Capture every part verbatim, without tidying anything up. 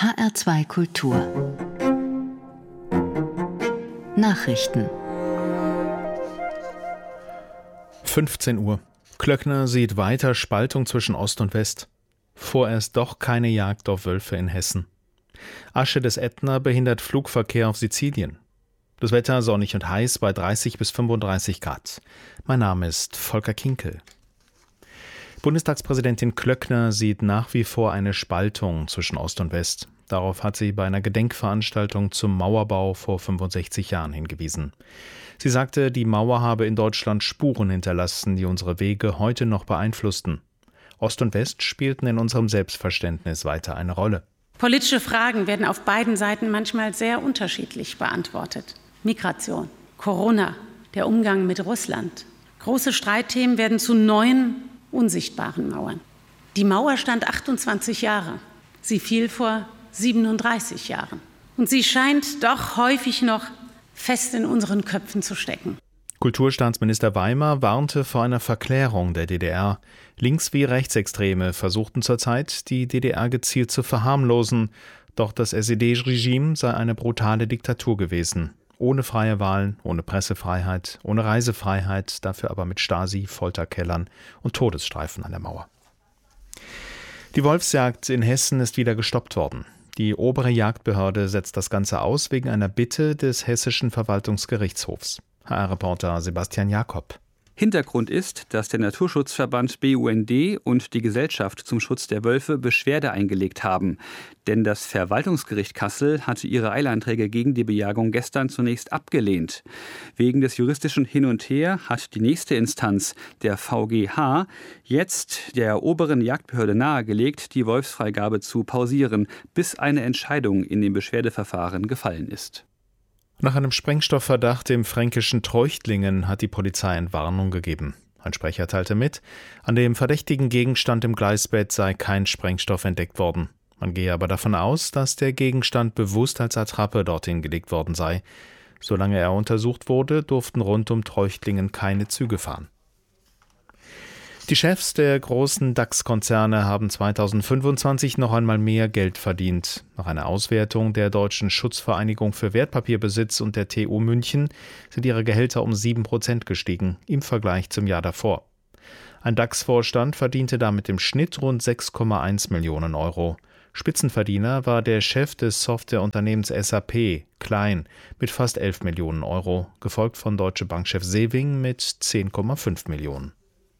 H R zwei Kultur Nachrichten. fünfzehn Uhr. Klöckner sieht weiter Spaltung zwischen Ost und West. Vorerst doch keine Jagd auf Wölfe in Hessen. Asche des Ätna behindert Flugverkehr auf Sizilien. Das Wetter sonnig und heiß bei dreißig bis fünfunddreißig Grad. Mein Name ist Volker Kinkel. Bundestagspräsidentin Klöckner sieht nach wie vor eine Spaltung zwischen Ost und West. Darauf hat sie bei einer Gedenkveranstaltung zum Mauerbau vor fünfundsechzig Jahren hingewiesen. Sie sagte, die Mauer habe in Deutschland Spuren hinterlassen, die unsere Wege heute noch beeinflussten. Ost und West spielten in unserem Selbstverständnis weiter eine Rolle. Politische Fragen werden auf beiden Seiten manchmal sehr unterschiedlich beantwortet. Migration, Corona, der Umgang mit Russland. Große Streitthemen werden zu neuen, unsichtbaren Mauern. Die Mauer stand achtundzwanzig Jahre. Sie fiel vor siebenunddreißig Jahren. Und sie scheint doch häufig noch fest in unseren Köpfen zu stecken. Kulturstaatsminister Weimar warnte vor einer Verklärung der D D R. Links- wie Rechtsextreme versuchten zurzeit, die D D R gezielt zu verharmlosen. Doch das S E D-Regime sei eine brutale Diktatur gewesen. Ohne freie Wahlen, ohne Pressefreiheit, ohne Reisefreiheit, dafür aber mit Stasi, Folterkellern und Todesstreifen an der Mauer. Die Wolfsjagd in Hessen ist wieder gestoppt worden. Die obere Jagdbehörde setzt das Ganze aus wegen einer Bitte des Hessischen Verwaltungsgerichtshofs. H R-Reporter Sebastian Jakob. Hintergrund ist, dass der Naturschutzverband B U N D und die Gesellschaft zum Schutz der Wölfe Beschwerde eingelegt haben. Denn das Verwaltungsgericht Kassel hatte ihre Eilanträge gegen die Bejagung gestern zunächst abgelehnt. Wegen des juristischen Hin und Her hat die nächste Instanz, der V G H, jetzt der oberen Jagdbehörde nahegelegt, die Wolfsfreigabe zu pausieren, bis eine Entscheidung in dem Beschwerdeverfahren gefallen ist. Nach einem Sprengstoffverdacht im fränkischen Treuchtlingen hat die Polizei Entwarnung gegeben. Ein Sprecher teilte mit, an dem verdächtigen Gegenstand im Gleisbett sei kein Sprengstoff entdeckt worden. Man gehe aber davon aus, dass der Gegenstand bewusst als Attrappe dorthin gelegt worden sei. Solange er untersucht wurde, durften rund um Treuchtlingen keine Züge fahren. Die Chefs der großen DAX-Konzerne haben zweitausendfünfundzwanzig noch einmal mehr Geld verdient. Nach einer Auswertung der Deutschen Schutzvereinigung für Wertpapierbesitz und der T U München sind ihre Gehälter um sieben Prozent gestiegen, im Vergleich zum Jahr davor. Ein DAX-Vorstand verdiente damit im Schnitt rund sechs Komma eins Millionen Euro. Spitzenverdiener war der Chef des Softwareunternehmens S A P, Klein, mit fast elf Millionen Euro, gefolgt von Deutsche Bank-Chef Sewing mit zehn Komma fünf Millionen.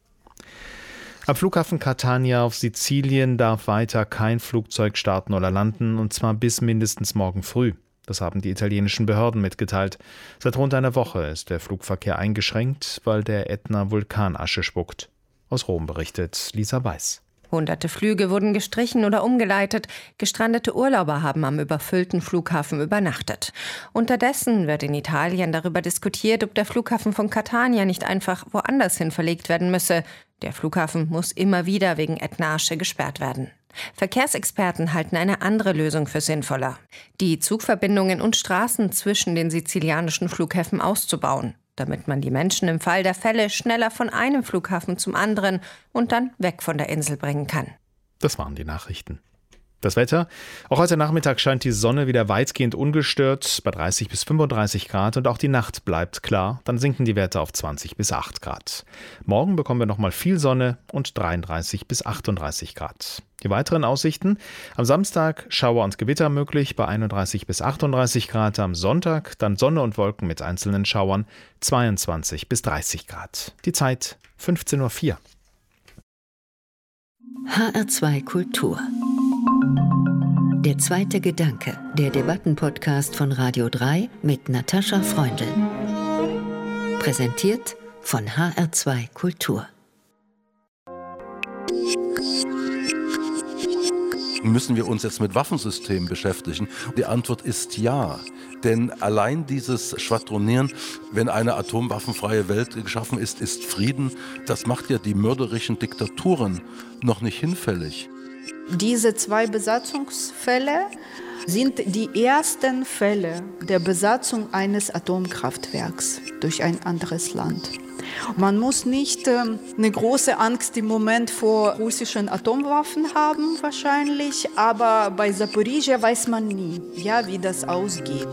Am Flughafen Catania auf Sizilien darf weiter kein Flugzeug starten oder landen, und zwar bis mindestens morgen früh. Das haben die italienischen Behörden mitgeteilt. Seit rund einer Woche ist der Flugverkehr eingeschränkt, weil der Ätna Vulkanasche spuckt. Aus Rom berichtet Lisa Weiß. Hunderte Flüge wurden gestrichen oder umgeleitet. Gestrandete Urlauber haben am überfüllten Flughafen übernachtet. Unterdessen wird in Italien darüber diskutiert, ob der Flughafen von Catania nicht einfach woanders hin verlegt werden müsse. Der Flughafen muss immer wieder wegen Ätna-Asche gesperrt werden. Verkehrsexperten halten eine andere Lösung für sinnvoller: die Zugverbindungen und Straßen zwischen den sizilianischen Flughäfen auszubauen, damit man die Menschen im Fall der Fälle schneller von einem Flughafen zum anderen und dann weg von der Insel bringen kann. Das waren die Nachrichten. Das Wetter: Auch heute Nachmittag scheint die Sonne wieder weitgehend ungestört bei dreißig bis fünfunddreißig Grad, und auch die Nacht bleibt klar, dann sinken die Werte auf zwanzig bis acht Grad. Morgen bekommen wir nochmal viel Sonne und dreiunddreißig bis achtunddreißig Grad. Die weiteren Aussichten: Am Samstag Schauer und Gewitter möglich bei einunddreißig bis achtunddreißig Grad, am Sonntag dann Sonne und Wolken mit einzelnen Schauern, zweiundzwanzig bis dreißig Grad. Die Zeit fünfzehn Uhr vier. H R zwei Kultur. Der zweite Gedanke, der Debattenpodcast von Radio drei mit Natascha Freundl. Präsentiert von H R zwei Kultur. Müssen wir uns jetzt mit Waffensystemen beschäftigen? Die Antwort ist ja. Denn allein dieses Schwadronieren, wenn eine atomwaffenfreie Welt geschaffen ist, ist Frieden. Das macht ja die mörderischen Diktaturen noch nicht hinfällig. Diese zwei Besatzungsfälle sind die ersten Fälle der Besatzung eines Atomkraftwerks durch ein anderes Land. Man muss nicht äh, eine große Angst im Moment vor russischen Atomwaffen haben wahrscheinlich, aber bei Saporizhzhia weiß man nie, ja, wie das ausgeht.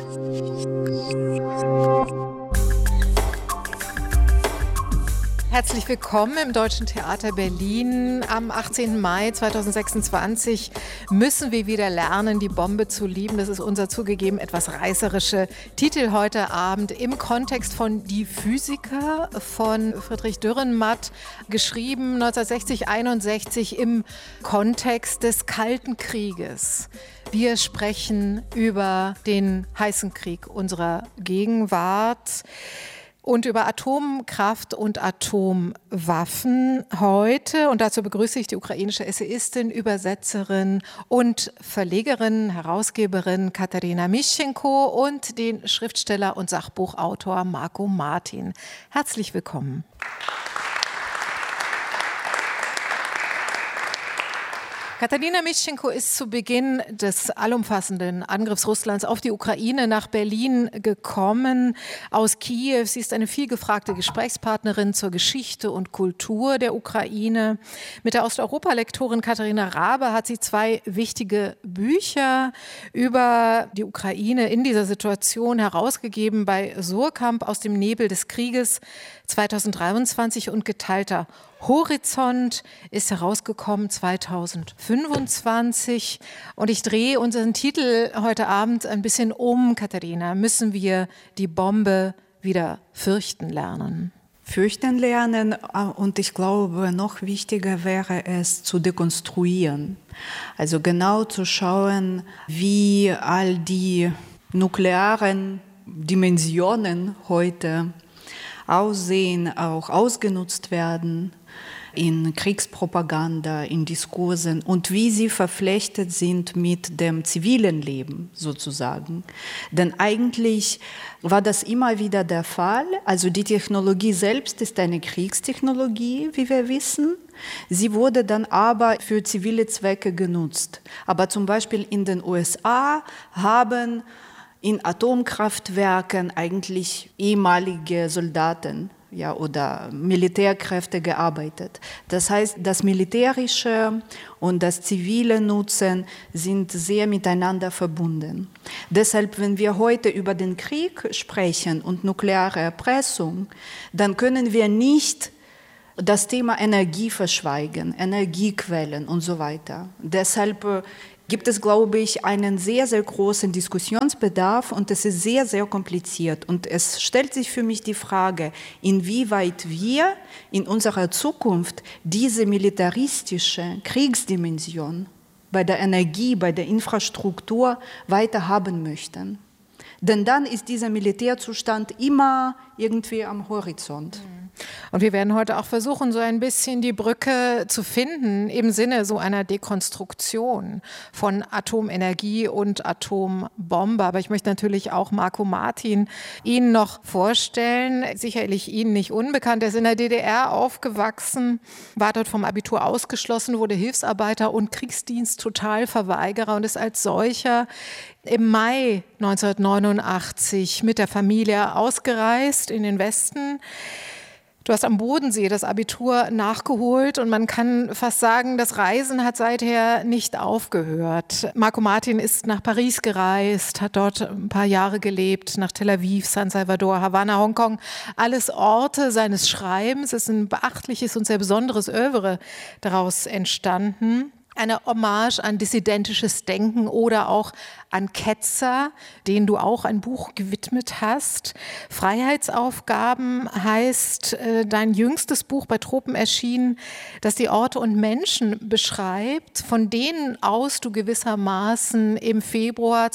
Herzlich willkommen im Deutschen Theater Berlin. Am achtzehnten Mai zweitausendsechsundzwanzig müssen wir wieder lernen, die Bombe zu lieben. Das ist unser zugegeben etwas reißerische Titel heute Abend im Kontext von Die Physiker von Friedrich Dürrenmatt, geschrieben neunzehnhundertsechzig einundsechzig im Kontext des Kalten Krieges. Wir sprechen über den heißen Krieg unserer Gegenwart und über Atomkraft und Atomwaffen heute. Und dazu begrüße ich die ukrainische Essayistin, Übersetzerin und Verlegerin, Herausgeberin Katarina Mischenko und den Schriftsteller und Sachbuchautor Marco Martin. Herzlich willkommen. Katarina Mischenko ist zu Beginn des allumfassenden Angriffs Russlands auf die Ukraine nach Berlin gekommen aus Kiew. Sie ist eine vielgefragte Gesprächspartnerin zur Geschichte und Kultur der Ukraine. Mit der Osteuropa-Lektorin Katharina Rabe hat sie zwei wichtige Bücher über die Ukraine in dieser Situation herausgegeben bei Suhrkamp aus dem Nebel des Krieges zweitausenddreiundzwanzig und Geteilter Horizont ist herausgekommen zweitausendfünfundzwanzig. Und ich drehe unseren Titel heute Abend ein bisschen um. Katharina, müssen wir die Bombe wieder fürchten lernen? Fürchten lernen und ich glaube, noch wichtiger wäre es zu dekonstruieren. Also genau zu schauen, wie all die nuklearen Dimensionen heute aussehen, auch ausgenutzt werden in Kriegspropaganda, in Diskursen und wie sie verflechtet sind mit dem zivilen Leben sozusagen. Denn eigentlich war das immer wieder der Fall. Also die Technologie selbst ist eine Kriegstechnologie, wie wir wissen. Sie wurde dann aber für zivile Zwecke genutzt. Aber zum Beispiel in den U S A haben in Atomkraftwerken eigentlich ehemalige Soldaten ja, oder Militärkräfte gearbeitet. Das heißt, das militärische und das zivile Nutzen sind sehr miteinander verbunden. Deshalb, wenn wir heute über den Krieg sprechen und nukleare Erpressung, dann können wir nicht das Thema Energie verschweigen, Energiequellen und so weiter. Deshalb gibt es, glaube ich, einen sehr, sehr großen Diskussionsbedarf und es ist sehr, sehr kompliziert. Und es stellt sich für mich die Frage, inwieweit wir in unserer Zukunft diese militaristische Kriegsdimension bei der Energie, bei der Infrastruktur weiter haben möchten. Denn dann ist dieser Militärzustand immer irgendwie am Horizont. Und wir werden heute auch versuchen, so ein bisschen die Brücke zu finden im Sinne so einer Dekonstruktion von Atomenergie und Atombombe. Aber ich möchte natürlich auch Marco Martin Ihnen noch vorstellen. Sicherlich Ihnen nicht unbekannt. Er ist in der D D R aufgewachsen, war dort vom Abitur ausgeschlossen, wurde Hilfsarbeiter und Kriegsdienst-Totalverweigerer und ist als solcher im Mai neunzehnhundertneunundachtzig mit der Familie ausgereist in den Westen. Du hast am Bodensee das Abitur nachgeholt und man kann fast sagen, das Reisen hat seither nicht aufgehört. Marco Martin ist nach Paris gereist, hat dort ein paar Jahre gelebt, nach Tel Aviv, San Salvador, Havanna, Hongkong. Alles Orte seines Schreibens. Es ist ein beachtliches und sehr besonderes Œuvre daraus entstanden. Eine Hommage an dissidentisches Denken oder auch an Ketzer, denen du auch ein Buch gewidmet hast. Freiheitsaufgaben heißt äh, dein jüngstes Buch bei Tropen erschienen, das die Orte und Menschen beschreibt, von denen aus du gewissermaßen im Februar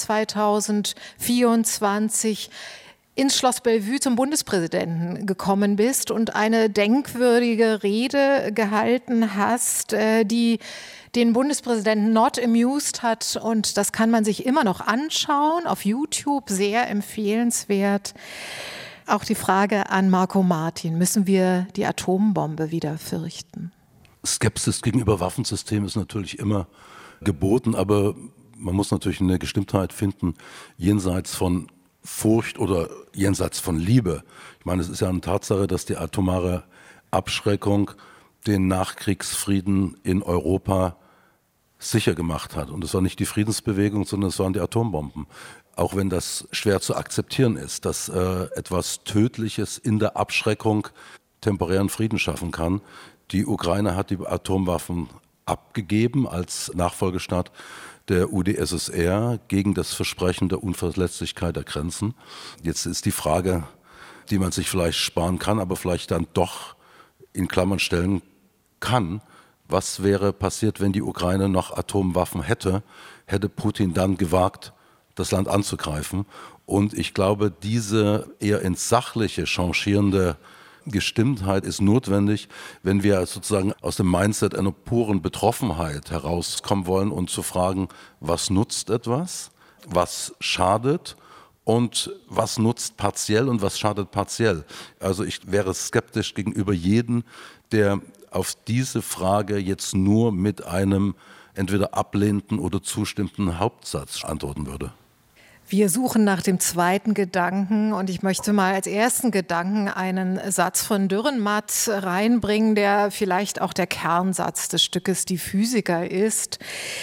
zweitausendvierundzwanzig ins Schloss Bellevue zum Bundespräsidenten gekommen bist und eine denkwürdige Rede gehalten hast, äh, die den Bundespräsidenten not amused hat. Und das kann man sich immer noch anschauen auf YouTube, sehr empfehlenswert. Auch die Frage an Marco Martin, müssen wir die Atombombe wieder fürchten? Skepsis gegenüber Waffensystemen ist natürlich immer geboten, aber man muss natürlich eine Gestimmtheit finden, jenseits von Furcht oder jenseits von Liebe. Ich meine, es ist ja eine Tatsache, dass die atomare Abschreckung den Nachkriegsfrieden in Europa sicher gemacht hat. Und es war nicht die Friedensbewegung, sondern es waren die Atombomben. Auch wenn das schwer zu akzeptieren ist, dass äh, etwas Tödliches in der Abschreckung temporären Frieden schaffen kann. Die Ukraine hat die Atomwaffen abgegeben als Nachfolgestaat der U d S S R gegen das Versprechen der Unverletzlichkeit der Grenzen. Jetzt ist die Frage, die man sich vielleicht sparen kann, aber vielleicht dann doch in Klammern stellen kann, was wäre passiert, wenn die Ukraine noch Atomwaffen hätte? Hätte Putin dann gewagt, das Land anzugreifen? Und ich glaube, diese eher ins Sachliche changierende Gestimmtheit ist notwendig, wenn wir sozusagen aus dem Mindset einer puren Betroffenheit herauskommen wollen und zu fragen, was nutzt etwas, was schadet und was nutzt partiell und was schadet partiell. Also ich wäre skeptisch gegenüber jedem, der auf diese Frage jetzt nur mit einem entweder ablehnenden oder zustimmenden Hauptsatz antworten würde. Wir suchen nach dem zweiten Gedanken und ich möchte mal als ersten Gedanken einen Satz von Dürrenmatt reinbringen, der vielleicht auch der Kernsatz des Stückes Die Physiker ist.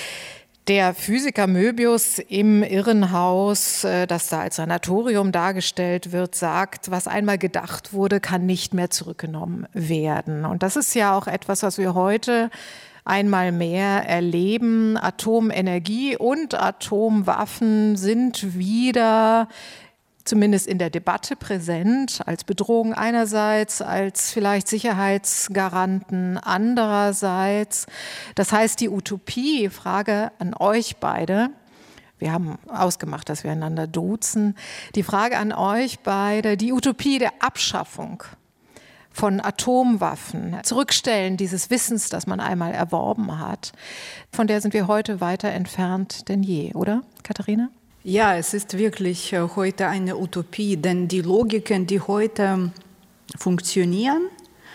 Der Physiker Möbius im Irrenhaus, das da als Sanatorium dargestellt wird, sagt, was einmal gedacht wurde, kann nicht mehr zurückgenommen werden. Und das ist ja auch etwas, was wir heute einmal mehr erleben. Atomenergie und Atomwaffen sind wieder zumindest in der Debatte präsent, als Bedrohung einerseits, als vielleicht Sicherheitsgaranten andererseits. Das heißt, die Utopie, Frage an euch beide, wir haben ausgemacht, dass wir einander duzen, die Frage an euch beide, die Utopie der Abschaffung von Atomwaffen, Zurückstellen dieses Wissens, das man einmal erworben hat, von der sind wir heute weiter entfernt denn je, oder, Katharina? Ja, es ist wirklich heute eine Utopie, denn die Logiken, die heute funktionieren,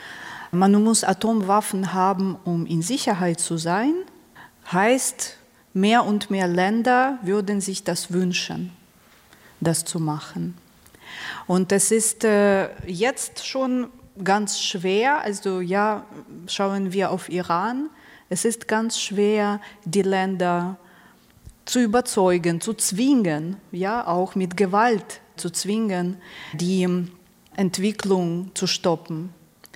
man muss Atomwaffen haben, um in Sicherheit zu sein, heißt, mehr und mehr Länder würden sich das wünschen, das zu machen. Und es ist äh, jetzt schon ganz schwer, also ja, schauen wir auf Iran, es ist ganz schwer, die Länder zu überzeugen, zu zwingen, ja, auch mit Gewalt zu zwingen, die Entwicklung zu stoppen.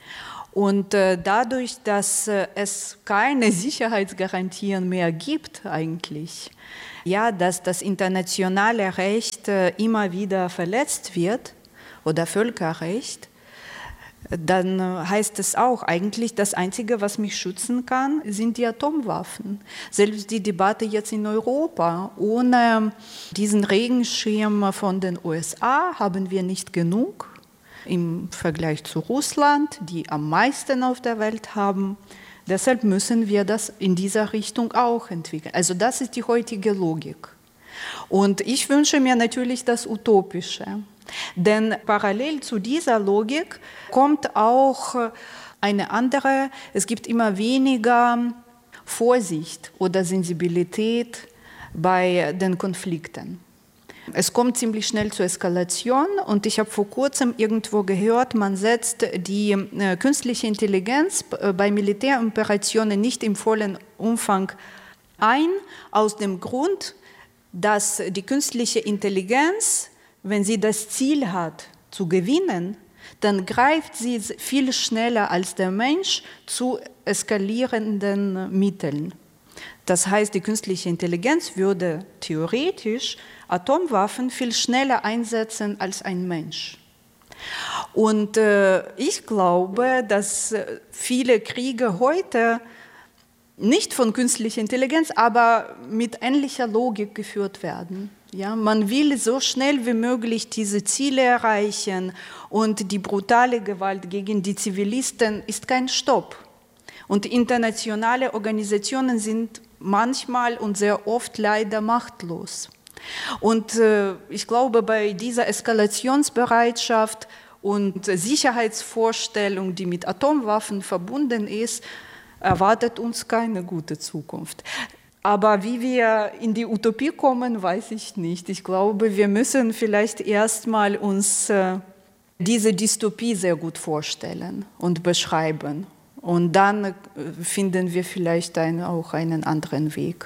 Und äh, dadurch, dass äh, es keine Sicherheitsgarantien mehr gibt eigentlich, ja, dass das internationale Recht äh, immer wieder verletzt wird oder Völkerrecht, dann heißt es auch eigentlich, das Einzige, was mich schützen kann, sind die Atomwaffen. Selbst die Debatte jetzt in Europa, ohne diesen Regenschirm von den U S A haben wir nicht genug im Vergleich zu Russland, die am meisten auf der Welt haben. Deshalb müssen wir das in dieser Richtung auch entwickeln. Also das ist die heutige Logik. Und ich wünsche mir natürlich das Utopische. Denn parallel zu dieser Logik kommt auch eine andere, es gibt immer weniger Vorsicht oder Sensibilität bei den Konflikten. Es kommt ziemlich schnell zur Eskalation und ich habe vor kurzem irgendwo gehört, man setzt die äh, künstliche Intelligenz bei Militäroperationen nicht im vollen Umfang ein, aus dem Grund, dass die künstliche Intelligenz, wenn sie das Ziel hat, zu gewinnen, dann greift sie viel schneller als der Mensch zu eskalierenden Mitteln. Das heißt, die künstliche Intelligenz würde theoretisch Atomwaffen viel schneller einsetzen als ein Mensch. Und äh, ich glaube, dass viele Kriege heute nicht von künstlicher Intelligenz, aber mit ähnlicher Logik geführt werden. Ja, man will so schnell wie möglich diese Ziele erreichen und die brutale Gewalt gegen die Zivilisten ist kein Stopp. Und internationale Organisationen sind manchmal und sehr oft leider machtlos. Und äh, ich glaube, bei dieser Eskalationsbereitschaft und Sicherheitsvorstellung, die mit Atomwaffen verbunden ist, erwartet uns keine gute Zukunft. Aber wie wir in die Utopie kommen, weiß ich nicht. Ich glaube, wir müssen vielleicht erstmal uns äh, diese Dystopie sehr gut vorstellen und beschreiben. Und dann äh, finden wir vielleicht ein, auch einen anderen Weg.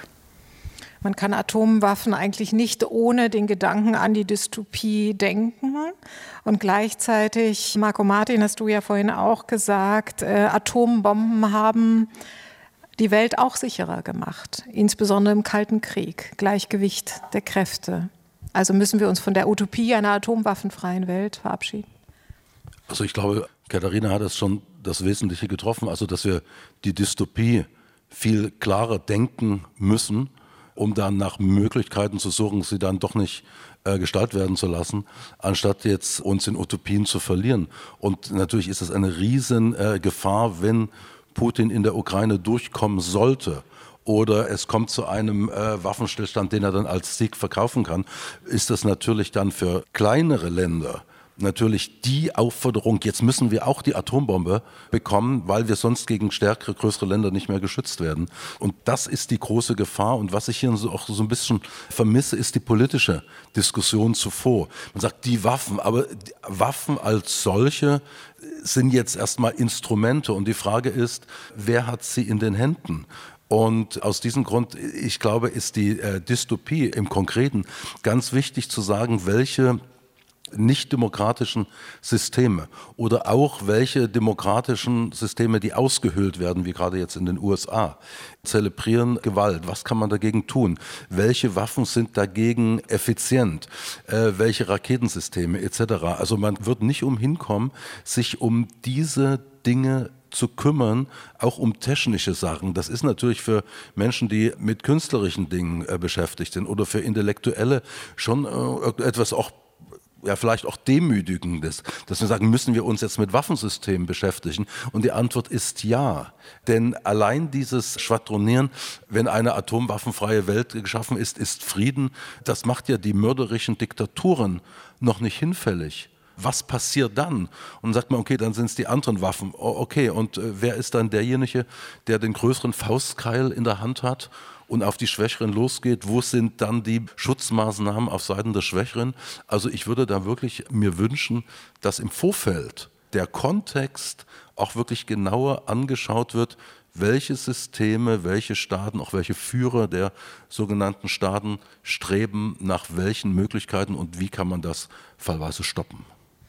Man kann Atomwaffen eigentlich nicht ohne den Gedanken an die Dystopie denken. Und gleichzeitig, Marco Martin, hast du ja vorhin auch gesagt, äh, Atombomben haben die Welt auch sicherer gemacht, insbesondere im Kalten Krieg, Gleichgewicht der Kräfte. Also müssen wir uns von der Utopie einer atomwaffenfreien Welt verabschieden? Also ich glaube, Katharina hat es schon das Wesentliche getroffen, also dass wir die Dystopie viel klarer denken müssen, um dann nach Möglichkeiten zu suchen, sie dann doch nicht äh, gestaltet werden zu lassen, anstatt jetzt uns in Utopien zu verlieren. Und natürlich ist es eine riesen äh, Gefahr, wenn Putin in der Ukraine durchkommen sollte oder es kommt zu einem äh, Waffenstillstand, den er dann als Sieg verkaufen kann, ist das natürlich dann für kleinere Länder natürlich die Aufforderung, jetzt müssen wir auch die Atombombe bekommen, weil wir sonst gegen stärkere, größere Länder nicht mehr geschützt werden. Und das ist die große Gefahr. Und was ich hier so auch so ein bisschen vermisse, ist die politische Diskussion zuvor. Man sagt, die Waffen, aber die Waffen als solche sind jetzt erstmal Instrumente. Und die Frage ist, wer hat sie in den Händen? Und aus diesem Grund, ich glaube, ist die äh, Dystopie im Konkreten ganz wichtig zu sagen, welche nicht-demokratischen Systeme oder auch welche demokratischen Systeme, die ausgehöhlt werden, wie gerade jetzt in den U S A, zelebrieren Gewalt. Was kann man dagegen tun? Welche Waffen sind dagegen effizient? Äh, welche Raketensysteme et cetera. Also man wird nicht umhin kommen, sich um diese Dinge zu kümmern, auch um technische Sachen. Das ist natürlich für Menschen, die mit künstlerischen Dingen äh, beschäftigt sind oder für Intellektuelle schon äh, etwas auch ja vielleicht auch Demütigendes, dass wir sagen, müssen wir uns jetzt mit Waffensystemen beschäftigen? Und die Antwort ist ja. Denn allein dieses Schwadronieren, wenn eine atomwaffenfreie Welt geschaffen ist, ist Frieden. Das macht ja die mörderischen Diktaturen noch nicht hinfällig. Was passiert dann? Und dann sagt man, okay, dann sind es die anderen Waffen. Oh, okay, und äh, wer ist dann derjenige, der den größeren Faustkeil in der Hand hat und auf die Schwächeren losgeht? Wo sind dann die Schutzmaßnahmen auf Seiten der Schwächeren? Also ich würde da wirklich mir wünschen, dass im Vorfeld der Kontext auch wirklich genauer angeschaut wird, welche Systeme, welche Staaten, auch welche Führer der sogenannten Staaten streben nach welchen Möglichkeiten und wie kann man das fallweise stoppen.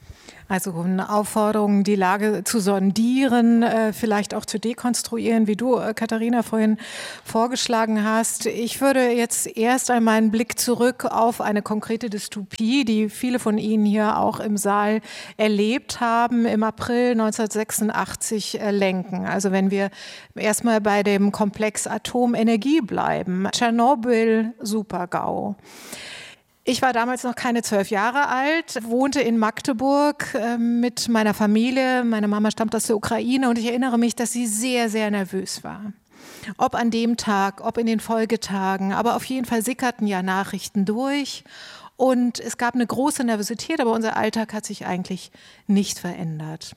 Also eine Aufforderung, die Lage zu sondieren, vielleicht auch zu dekonstruieren, wie du, Katharina, vorhin vorgeschlagen hast. Ich würde jetzt erst einmal einen Blick zurück auf eine konkrete Dystopie, die viele von Ihnen hier auch im Saal erlebt haben, im April neunzehnhundertsechsundachtzig lenken. Also wenn wir erstmal bei dem Komplex Atomenergie bleiben. Tschernobyl, Super-GAU. Ich war damals noch keine zwölf Jahre alt, wohnte in Magdeburg äh, mit meiner Familie. Meine Mama stammt aus der Ukraine und ich erinnere mich, dass sie sehr, sehr nervös war. Ob an dem Tag, ob in den Folgetagen, aber auf jeden Fall sickerten ja Nachrichten durch und es gab eine große Nervosität, aber unser Alltag hat sich eigentlich nicht verändert.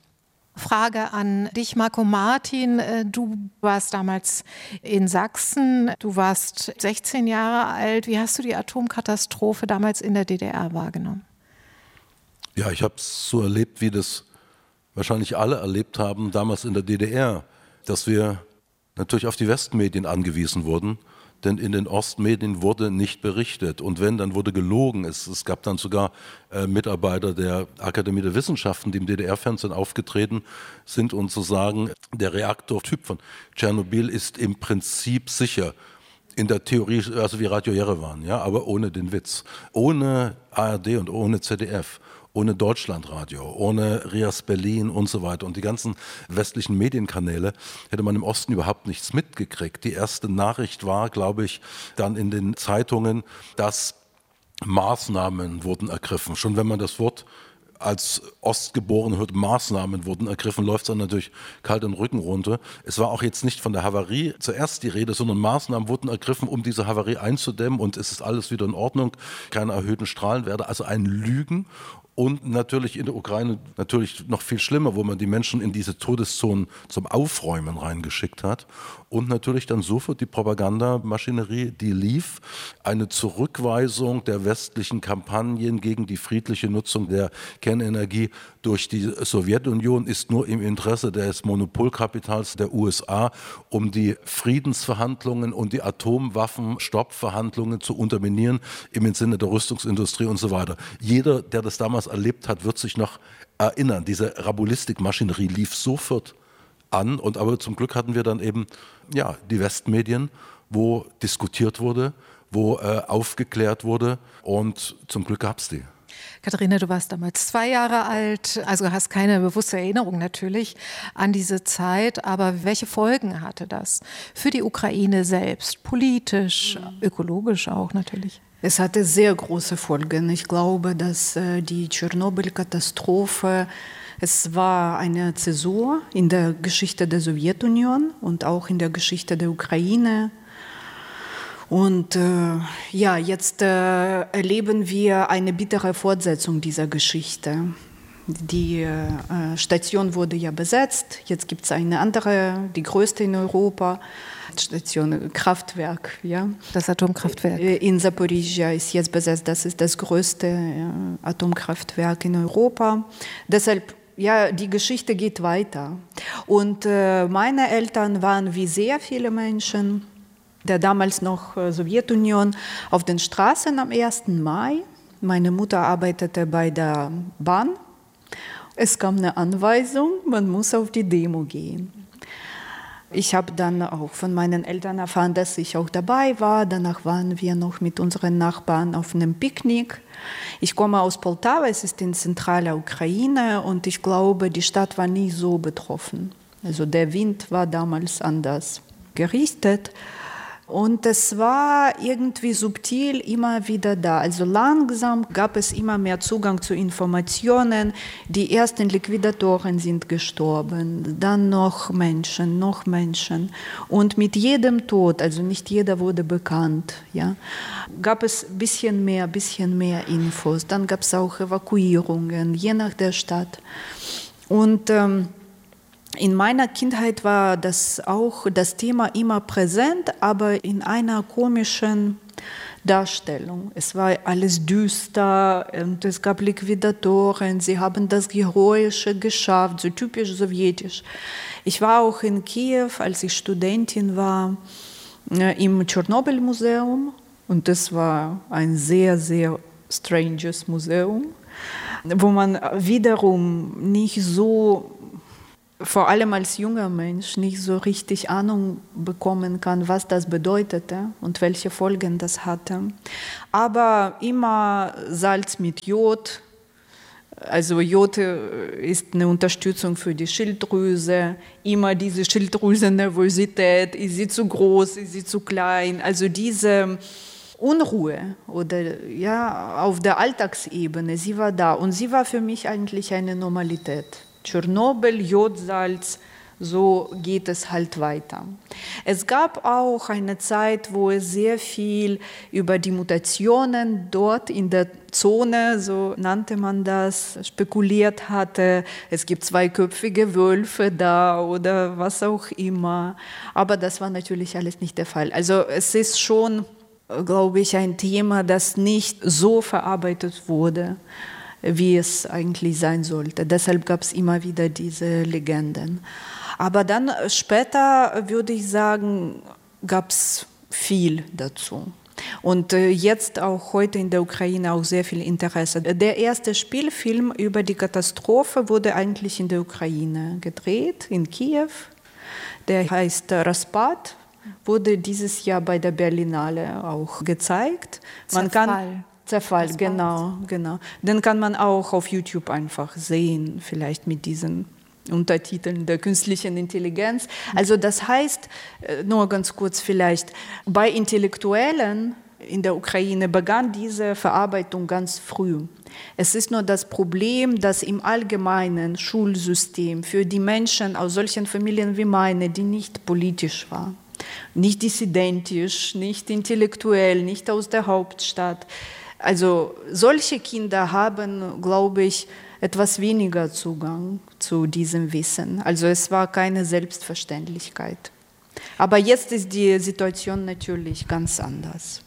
Frage an dich, Marco Martin. Du warst damals in Sachsen, du warst sechzehn Jahre alt. Wie hast du die Atomkatastrophe damals in der D D R wahrgenommen? Ja, ich habe es so erlebt, wie das wahrscheinlich alle erlebt haben, damals in der D D R, dass wir natürlich auf die Westmedien angewiesen wurden, denn in den Ostmedien wurde nicht berichtet. Und wenn, dann wurde gelogen. Es, es gab dann sogar äh, Mitarbeiter der Akademie der Wissenschaften, die im D D R-Fernsehen aufgetreten sind und zu sagen, der Reaktortyp von Tschernobyl ist im Prinzip sicher. In der Theorie, also wie Radio Jerewan, ja, aber ohne den Witz. Ohne A R D und ohne Z D F. Ohne Deutschlandradio, ohne Rias Berlin und so weiter. Und die ganzen westlichen Medienkanäle hätte man im Osten überhaupt nichts mitgekriegt. Die erste Nachricht war, glaube ich, dann in den Zeitungen, dass Maßnahmen wurden ergriffen. Schon wenn man das Wort als Ostgeboren hört, Maßnahmen wurden ergriffen, läuft es dann natürlich kalt den Rücken runter. Es war auch jetzt nicht von der Havarie zuerst die Rede, sondern Maßnahmen wurden ergriffen, um diese Havarie einzudämmen und es ist alles wieder in Ordnung, keine erhöhten Strahlenwerte, also ein Lügen. Und natürlich in der Ukraine natürlich noch viel schlimmer, wo man die Menschen in diese Todeszonen zum Aufräumen reingeschickt hat. Und natürlich dann sofort die Propagandamaschinerie, die lief. Eine Zurückweisung der westlichen Kampagnen gegen die friedliche Nutzung der Kernenergie durch die Sowjetunion ist nur im Interesse des Monopolkapitals der U S A, um die Friedensverhandlungen und die Atomwaffenstoppverhandlungen zu unterminieren im Sinne der Rüstungsindustrie und so weiter. Jeder, der das damals erlebt hat, wird sich noch erinnern. Diese Rabulistik-Maschinerie lief sofort an, und aber zum Glück hatten wir dann eben ja, die Westmedien, wo diskutiert wurde, wo äh, aufgeklärt wurde, und zum Glück gab es die. Katharina, du warst damals zwei Jahre alt, also hast keine bewusste Erinnerung natürlich an diese Zeit, aber welche Folgen hatte das für die Ukraine selbst, politisch, ökologisch auch natürlich? Es hatte sehr große Folgen. Ich glaube, dass äh, die Tschernobyl-Katastrophe, es war eine Zäsur in der Geschichte der Sowjetunion und auch in der Geschichte der Ukraine. Und äh, ja, jetzt äh, erleben wir eine bittere Fortsetzung dieser Geschichte. Die äh, Station wurde ja besetzt, jetzt gibt es eine andere, die größte in Europa, Station Kraftwerk. Ja. Das Atomkraftwerk. In Zaporizhzhia ist jetzt besetzt, das ist das größte äh, Atomkraftwerk in Europa. Deshalb, ja, die Geschichte geht weiter. Und äh, meine Eltern waren wie sehr viele Menschen der damals noch Sowjetunion auf den Straßen am ersten Mai. Meine Mutter arbeitete bei der Bahn. Es kam eine Anweisung, man muss auf die Demo gehen. Ich habe dann auch von meinen Eltern erfahren, dass ich auch dabei war. Danach waren wir noch mit unseren Nachbarn auf einem Picknick. Ich komme aus Poltawa, es ist in zentraler Ukraine, und ich glaube, die Stadt war nie so betroffen. Also der Wind war damals anders gerichtet. Und es war irgendwie subtil immer wieder da. Also langsam gab es immer mehr Zugang zu Informationen. Die ersten Liquidatoren sind gestorben, dann noch Menschen, noch Menschen. Und mit jedem Tod, also nicht jeder wurde bekannt, ja, gab es ein bisschen mehr, bisschen mehr Infos. Dann gab es auch Evakuierungen, je nach der Stadt. Und ähm, in meiner Kindheit war das auch das Thema immer präsent, aber in einer komischen Darstellung. Es war alles düster und es gab Liquidatoren, sie haben das Heroische geschafft, so typisch sowjetisch. Ich war auch in Kiew, als ich Studentin war, im Tschernobyl-Museum, und das war ein sehr, sehr stranges Museum, wo man wiederum nicht so, vor allem als junger Mensch, nicht so richtig Ahnung bekommen kann, was das bedeutete und welche Folgen das hatte. Aber immer Salz mit Jod. Also Jod ist eine Unterstützung für die Schilddrüse. Immer diese Schilddrüsennervosität, ist sie zu groß, ist sie zu klein. Also diese Unruhe oder ja, auf der Alltagsebene, sie war da. Und sie war für mich eigentlich eine Normalität. Tschernobyl, Jodsalz, so geht es halt weiter. Es gab auch eine Zeit, wo es sehr viel über die Mutationen dort in der Zone, so nannte man das, spekuliert hatte. Es gibt zweiköpfige Wölfe da oder was auch immer. Aber das war natürlich alles nicht der Fall. Also es ist schon, glaube ich, ein Thema, das nicht so verarbeitet wurde, wie es eigentlich sein sollte. Deshalb gab es immer wieder diese Legenden. Aber dann später, würde ich sagen, gab es viel dazu. Und jetzt auch heute in der Ukraine auch sehr viel Interesse. Der erste Spielfilm über die Katastrophe wurde eigentlich in der Ukraine gedreht, in Kiew. Der heißt Raspad, wurde dieses Jahr bei der Berlinale auch gezeigt. Man Zerfall. kann Zerfall, genau, genau. Den kann man auch auf YouTube einfach sehen, vielleicht mit diesen Untertiteln der künstlichen Intelligenz. Also das heißt, nur ganz kurz vielleicht, bei Intellektuellen in der Ukraine begann diese Verarbeitung ganz früh. Es ist nur das Problem, dass im allgemeinen Schulsystem für die Menschen aus solchen Familien wie meine, die nicht politisch waren, nicht dissidentisch, nicht intellektuell, nicht aus der Hauptstadt, Also solche Kinder haben, glaube ich, etwas weniger Zugang zu diesem Wissen. Also es war keine Selbstverständlichkeit. Aber jetzt ist die Situation natürlich ganz anders.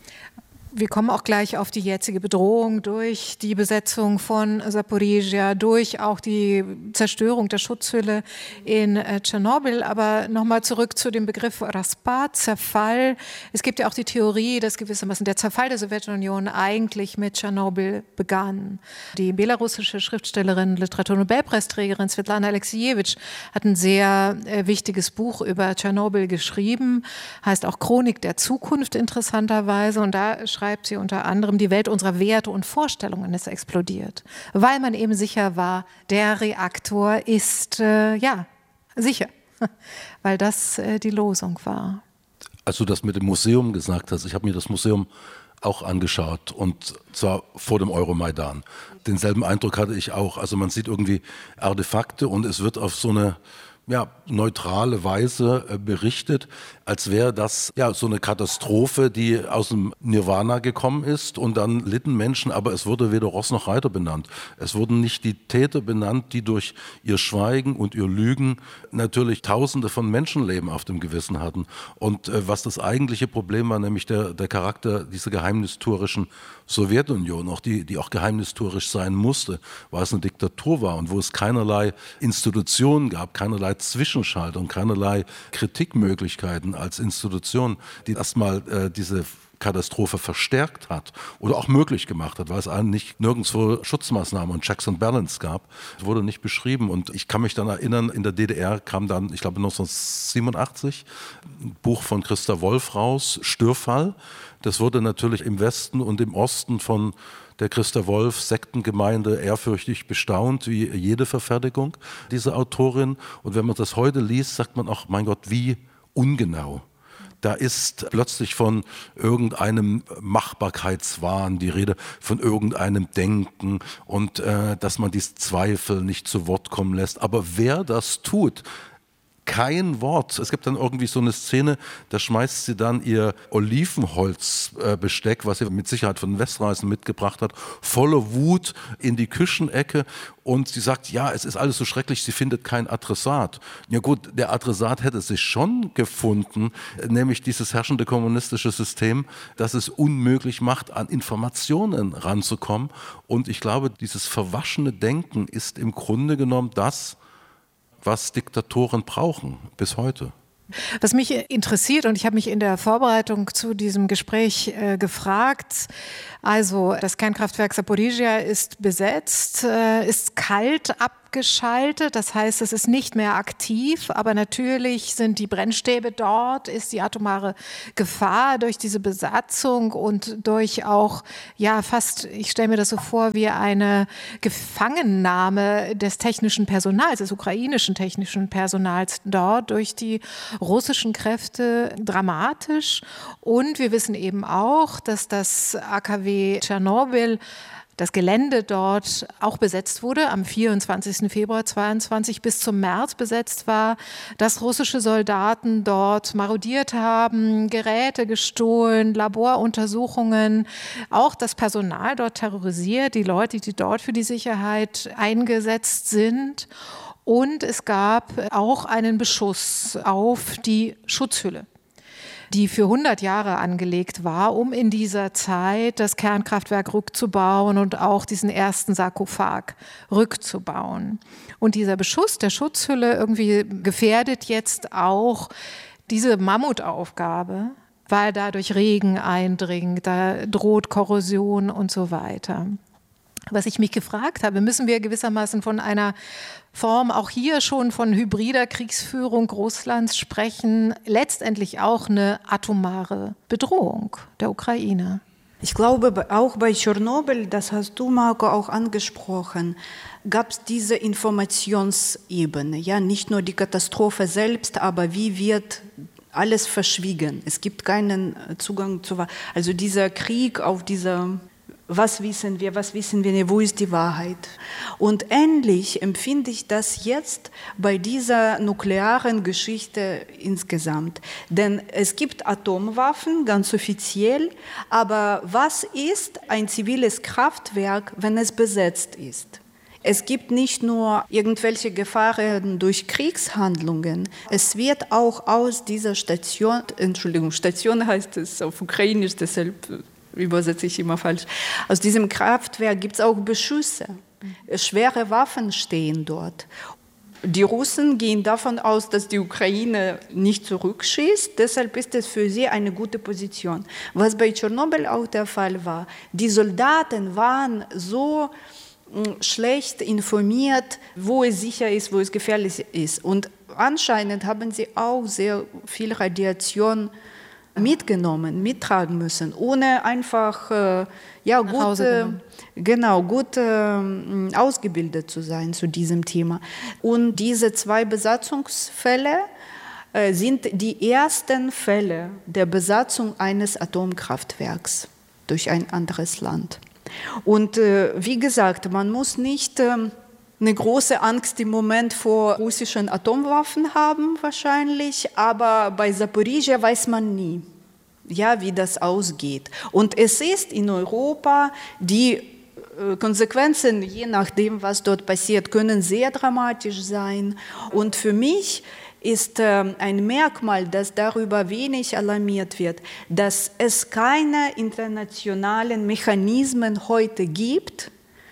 Wir kommen auch gleich auf die jetzige Bedrohung durch die Besetzung von Saporizhia, durch auch die Zerstörung der Schutzhülle in äh, Tschernobyl. Aber nochmal zurück zu dem Begriff Raspad, Zerfall. Es gibt ja auch die Theorie, dass gewissermaßen der Zerfall der Sowjetunion eigentlich mit Tschernobyl begann. Die belarussische Schriftstellerin, Literaturnobelpreisträgerin Svetlana Aleksijewitsch hat ein sehr äh, wichtiges Buch über Tschernobyl geschrieben, heißt auch Chronik der Zukunft interessanterweise. Und da schreibt schreibt sie unter anderem, die Welt unserer Werte und Vorstellungen ist explodiert, weil man eben sicher war, der Reaktor ist äh, ja sicher, weil das äh, die Losung war. Als du das mit dem Museum gesagt hast, ich habe mir das Museum auch angeschaut und zwar vor dem Euromaidan. Denselben Eindruck hatte ich auch. Also man sieht irgendwie Artefakte und es wird auf so eine ja, neutrale Weise äh, berichtet, als wäre das ja so eine Katastrophe, die aus dem Nirvana gekommen ist und dann litten Menschen, aber es wurde weder Ross noch Reiter benannt. Es wurden nicht die Täter benannt, die durch ihr Schweigen und ihr Lügen natürlich Tausende von Menschenleben auf dem Gewissen hatten. Und äh, was das eigentliche Problem war, nämlich der, der Charakter dieser geheimnistuerischen Sowjetunion, auch die, die auch geheimnistuerisch sein musste, weil es eine Diktatur war und wo es keinerlei Institutionen gab, keinerlei Zwischenschaltung, keinerlei Kritikmöglichkeiten als Institution, die erstmal äh, diese Katastrophe verstärkt hat oder auch möglich gemacht hat, weil es eigentlich nirgendwo Schutzmaßnahmen und Checks and Balance gab. Das wurde nicht beschrieben und ich kann mich dann erinnern, in der D D R kam dann, ich glaube neunzehnhundertsiebenundachtzig, ein Buch von Christa Wolf raus, Störfall. Das wurde natürlich im Westen und im Osten von der Christa Wolf Sektengemeinde ehrfürchtig bestaunt, wie jede Verfertigung dieser Autorin. Und wenn man das heute liest, sagt man auch, mein Gott, wie ungenau. Da ist plötzlich von irgendeinem Machbarkeitswahn die Rede, von irgendeinem Denken und äh, dass man die Zweifel nicht zu Wort kommen lässt. Aber wer das tut, kein Wort. Es gibt dann irgendwie so eine Szene, da schmeißt sie dann ihr Olivenholzbesteck, was sie mit Sicherheit von den Westreisen mitgebracht hat, voller Wut in die Küchenecke und sie sagt, ja, es ist alles so schrecklich, sie findet kein Adressat. Ja gut, der Adressat hätte sich schon gefunden, nämlich dieses herrschende kommunistische System, das es unmöglich macht, an Informationen ranzukommen. Und ich glaube, dieses verwaschene Denken ist im Grunde genommen das, was Diktatoren brauchen bis heute. Was mich interessiert, und ich habe mich in der Vorbereitung zu diesem Gespräch äh, gefragt, also das Kernkraftwerk Saporizhia ist besetzt, äh, ist kalt abgeschaltet, das heißt, es ist nicht mehr aktiv, aber natürlich sind die Brennstäbe dort, ist die atomare Gefahr durch diese Besatzung und durch auch, ja fast, ich stelle mir das so vor, wie eine Gefangennahme des technischen Personals, des ukrainischen technischen Personals dort durch die russischen Kräfte dramatisch. Und wir wissen eben auch, dass das A K W Tschernobyl, das Gelände dort auch besetzt wurde, am vierundzwanzigsten Februar zweiundzwanzig bis zum März besetzt war, dass russische Soldaten dort marodiert haben, Geräte gestohlen, Laboruntersuchungen, auch das Personal dort terrorisiert, die Leute, die dort für die Sicherheit eingesetzt sind. Und es gab auch einen Beschuss auf die Schutzhülle, die für hundert Jahre angelegt war, um in dieser Zeit das Kernkraftwerk rückzubauen und auch diesen ersten Sarkophag rückzubauen. Und dieser Beschuss der Schutzhülle irgendwie gefährdet jetzt auch diese Mammutaufgabe, weil dadurch Regen eindringt, da droht Korrosion und so weiter. Was ich mich gefragt habe, müssen wir gewissermaßen von einer Form auch hier schon von hybrider Kriegsführung Russlands sprechen, letztendlich auch eine atomare Bedrohung der Ukraine? Ich glaube, auch bei Tschernobyl, das hast du, Marco, auch angesprochen, gab es diese Informationsebene. Ja, nicht nur die Katastrophe selbst, aber wie wird alles verschwiegen? Es gibt keinen Zugang zu, also dieser Krieg auf dieser Was wissen wir, was wissen wir nicht, wo ist die Wahrheit? Und ähnlich empfinde ich das jetzt bei dieser nuklearen Geschichte insgesamt. Denn es gibt Atomwaffen, ganz offiziell, aber was ist ein ziviles Kraftwerk, wenn es besetzt ist? Es gibt nicht nur irgendwelche Gefahren durch Kriegshandlungen, es wird auch aus dieser Station, Entschuldigung, Station heißt es auf Ukrainisch, deshalb übersetze ich immer falsch. Aus diesem Kraftwerk gibt es auch Beschüsse. Schwere Waffen stehen dort. Die Russen gehen davon aus, dass die Ukraine nicht zurückschießt. Deshalb ist es für sie eine gute Position. Was bei Tschernobyl auch der Fall war, die Soldaten waren so schlecht informiert, wo es sicher ist, wo es gefährlich ist. Und anscheinend haben sie auch sehr viel Radiation mitgenommen, mittragen müssen, ohne einfach äh, ja, gut, äh, genau, gut äh, ausgebildet zu sein zu diesem Thema. Und diese zwei Besatzungsfälle äh, sind die ersten Fälle der Besatzung eines Atomkraftwerks durch ein anderes Land. Und äh, wie gesagt, man muss nicht äh, eine große Angst im Moment vor russischen Atomwaffen haben wahrscheinlich, aber bei Saporizhzhia weiß man nie, ja, wie das ausgeht. Und es ist in Europa, die äh, Konsequenzen, je nachdem, was dort passiert, können sehr dramatisch sein. Und für mich ist äh, ein Merkmal, dass darüber wenig alarmiert wird, dass es keine internationalen Mechanismen heute gibt,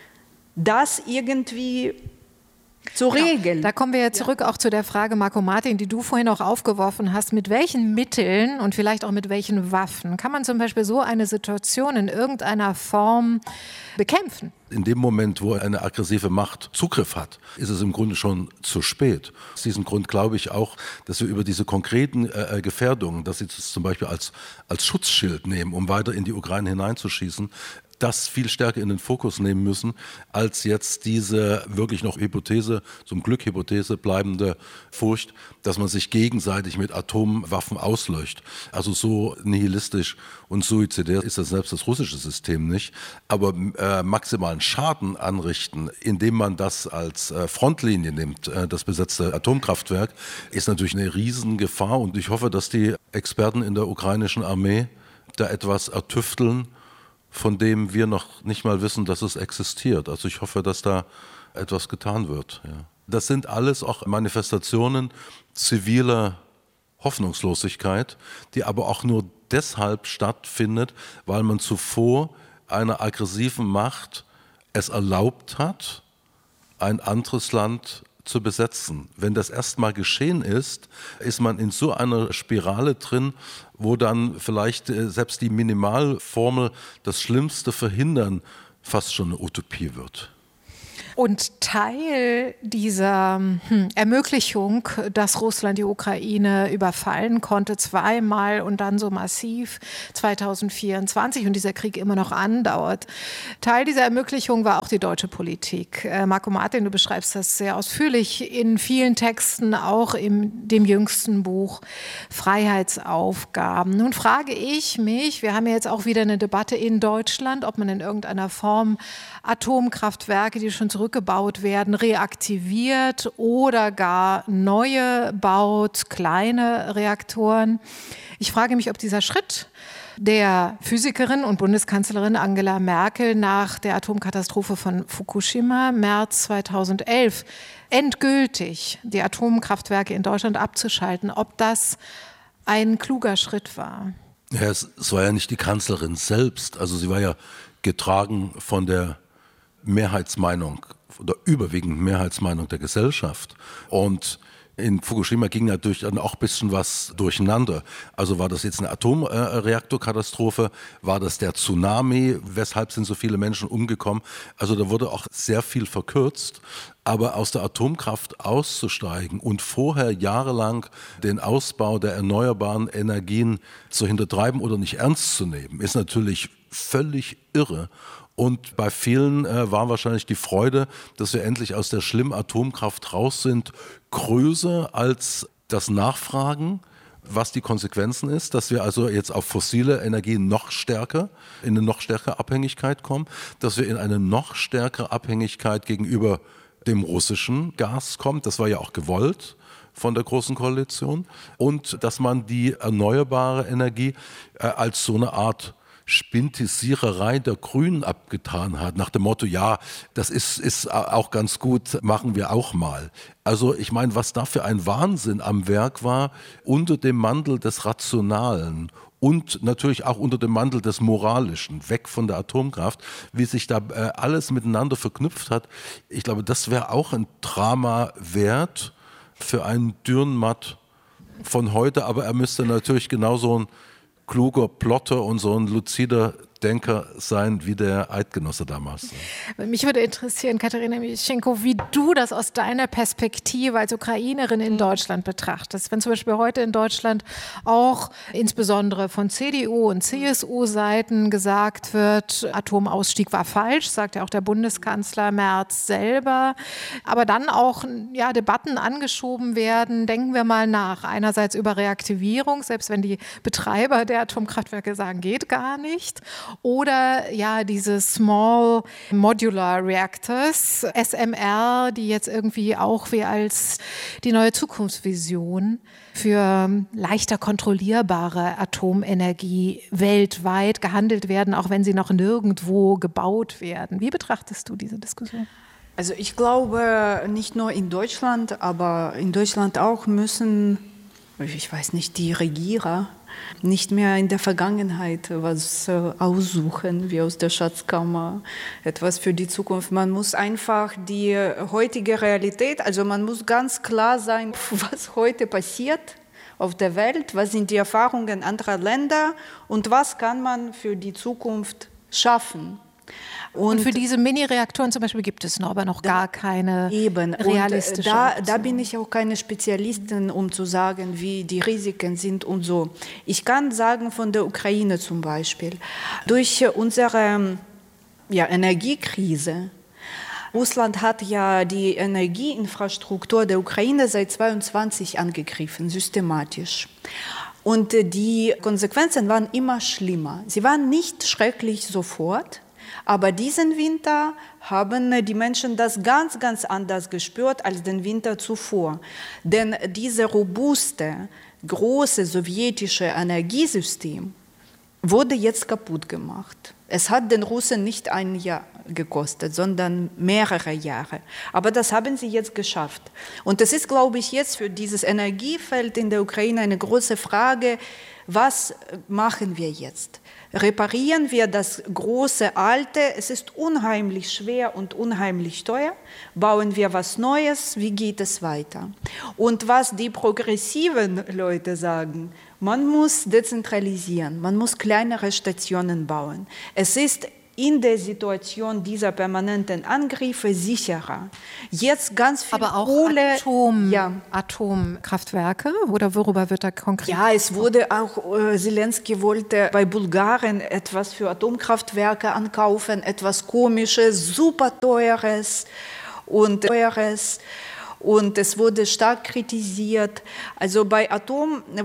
das irgendwie zu regeln. Genau. Da kommen wir ja zurück ja. auch zu der Frage, Marco Martin, die du vorhin auch aufgeworfen hast. Mit welchen Mitteln und vielleicht auch mit welchen Waffen kann man zum Beispiel so eine Situation in irgendeiner Form bekämpfen? In dem Moment, wo eine aggressive Macht Zugriff hat, ist es im Grunde schon zu spät. Aus diesem Grund glaube ich auch, dass wir über diese konkreten äh, Gefährdungen, dass sie das zum Beispiel als, als Schutzschild nehmen, um weiter in die Ukraine hineinzuschießen, das viel stärker in den Fokus nehmen müssen, als jetzt diese wirklich noch Hypothese, zum Glück Hypothese bleibende Furcht, dass man sich gegenseitig mit Atomwaffen auslöscht. Also so nihilistisch und suizidär ist das selbst das russische System nicht. Aber äh, maximalen Schaden anrichten, indem man das als äh, Frontlinie nimmt, äh, das besetzte Atomkraftwerk, ist natürlich eine Riesengefahr. Und ich hoffe, dass die Experten in der ukrainischen Armee da etwas ertüfteln, von dem wir noch nicht mal wissen, dass es existiert. Also ich hoffe, dass da etwas getan wird. Ja. Das sind alles auch Manifestationen ziviler Hoffnungslosigkeit, die aber auch nur deshalb stattfindet, weil man zuvor einer aggressiven Macht es erlaubt hat, ein anderes Land zu besetzen. Wenn das erstmal geschehen ist, ist man in so einer Spirale drin, wo dann vielleicht selbst die Minimalformel, das Schlimmste verhindern, fast schon eine Utopie wird. Und Teil dieser hm, Ermöglichung, dass Russland die Ukraine überfallen konnte, zweimal und dann so massiv zweitausendvierundzwanzig und dieser Krieg immer noch andauert, Teil dieser Ermöglichung war auch die deutsche Politik. Äh, Marco Martin, du beschreibst das sehr ausführlich in vielen Texten, auch in dem jüngsten Buch Freiheitsaufgaben. Nun frage ich mich, wir haben ja jetzt auch wieder eine Debatte in Deutschland, ob man in irgendeiner Form Atomkraftwerke, die schon zurückgebaut werden, reaktiviert oder gar neue baut, kleine Reaktoren. Ich frage mich, ob dieser Schritt der Physikerin und Bundeskanzlerin Angela Merkel nach der Atomkatastrophe von Fukushima März zweitausendelf endgültig die Atomkraftwerke in Deutschland abzuschalten, ob das ein kluger Schritt war. Ja, es, es war ja nicht die Kanzlerin selbst, also sie war ja getragen von der Mehrheitsmeinung oder überwiegend Mehrheitsmeinung der Gesellschaft. Und in Fukushima ging natürlich dann auch ein bisschen was durcheinander. Also war das jetzt eine Atomreaktorkatastrophe? War das der Tsunami? Weshalb sind so viele Menschen umgekommen? Also da wurde auch sehr viel verkürzt. Aber aus der Atomkraft auszusteigen und vorher jahrelang den Ausbau der erneuerbaren Energien zu hintertreiben oder nicht ernst zu nehmen, ist natürlich völlig irre. Und bei vielen äh, war wahrscheinlich die Freude, dass wir endlich aus der schlimmen Atomkraft raus sind, größer als das Nachfragen, was die Konsequenzen ist, dass wir also jetzt auf fossile Energien noch stärker, in eine noch stärkere Abhängigkeit kommen, dass wir in eine noch stärkere Abhängigkeit gegenüber dem russischen Gas kommen. Das war ja auch gewollt von der Großen Koalition. Und dass man die erneuerbare Energie äh, als so eine Art Spintisiererei der Grünen abgetan hat, nach dem Motto, ja, das ist, ist auch ganz gut, machen wir auch mal. Also ich meine, was da für ein Wahnsinn am Werk war, unter dem Mantel des Rationalen und natürlich auch unter dem Mantel des Moralischen, weg von der Atomkraft, wie sich da äh, alles miteinander verknüpft hat. Ich glaube, das wäre auch ein Drama wert für einen Dürrenmatt von heute, aber er müsste natürlich genauso ein kluger Plotter und so ein luzider Denker sein wie der Eidgenosse damals. Mich würde interessieren, Katharina Mischenko, wie du das aus deiner Perspektive als Ukrainerin in Deutschland betrachtest. Wenn zum Beispiel heute in Deutschland auch insbesondere von C D U und C S U-Seiten gesagt wird, Atomausstieg war falsch, sagt ja auch der Bundeskanzler Merz selber. Aber dann auch ja, Debatten angeschoben werden, denken wir mal nach. Einerseits über Reaktivierung, selbst wenn die Betreiber der Atomkraftwerke sagen, geht gar nicht. Oder ja, diese Small Modular Reactors, S M R, die jetzt irgendwie auch wie als die neue Zukunftsvision für leichter kontrollierbare Atomenergie weltweit gehandelt werden, auch wenn sie noch nirgendwo gebaut werden. Wie betrachtest du diese Diskussion? Also ich glaube, nicht nur in Deutschland, aber in Deutschland auch müssen, ich weiß nicht, die Regierer nicht mehr in der Vergangenheit was aussuchen, wie aus der Schatzkammer, etwas für die Zukunft. Man muss einfach die heutige Realität, also man muss ganz klar sein, was heute passiert auf der Welt, was sind die Erfahrungen anderer Länder und was kann man für die Zukunft schaffen. Und, und für diese Mini-Reaktoren zum Beispiel gibt es noch, aber noch gar keine eben. realistische Und da, Option. da bin ich auch keine Spezialistin, um zu sagen, wie die Risiken sind und so. Ich kann sagen von der Ukraine zum Beispiel, durch unsere ja, Energiekrise, Russland hat ja die Energieinfrastruktur der Ukraine seit zweiundzwanzig angegriffen, systematisch. Und die Konsequenzen waren immer schlimmer. Sie waren nicht schrecklich sofort, aber diesen Winter haben die Menschen das ganz, ganz anders gespürt als den Winter zuvor. Denn dieses robuste, große sowjetische Energiesystem wurde jetzt kaputt gemacht. Es hat den Russen nicht ein Jahr gekostet, sondern mehrere Jahre. Aber das haben sie jetzt geschafft. Und das ist, glaube ich, jetzt für dieses Energiefeld in der Ukraine eine große Frage, was machen wir jetzt? Reparieren wir das große Alte? Es ist unheimlich schwer und unheimlich teuer. Bauen wir was Neues? Wie geht es weiter? Und was die progressiven Leute sagen, man muss dezentralisieren, man muss kleinere Stationen bauen. Es ist in der Situation dieser permanenten Angriffe sicherer. Jetzt ganz viel Aber auch Kohle, Atom, ja. Atomkraftwerke? Oder worüber wird da konkret? Ja, es wurde auch, äh, Zelensky wollte bei Bulgarien etwas für Atomkraftwerke ankaufen, etwas Komisches, super teures und teures. Und es wurde stark kritisiert. Also bei Atom